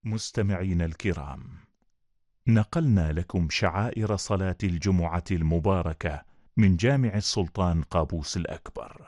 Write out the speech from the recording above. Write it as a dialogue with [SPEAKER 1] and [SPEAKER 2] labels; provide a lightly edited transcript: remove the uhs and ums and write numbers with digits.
[SPEAKER 1] مستمعين الكرام، نقلنا لكم شعائر صلاة الجمعة المباركة من جامع السلطان قابوس الأكبر.